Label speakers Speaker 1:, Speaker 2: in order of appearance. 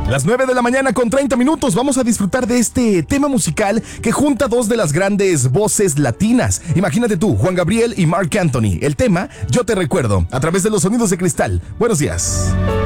Speaker 1: Las 9 de la mañana con 30 minutos vamos a disfrutar de este tema musical que junta dos de las grandes voces latinas. Imagínate tú, Juan Gabriel y Marc Anthony. El tema, Yo te recuerdo, a través de los sonidos de Cristal. Buenos días.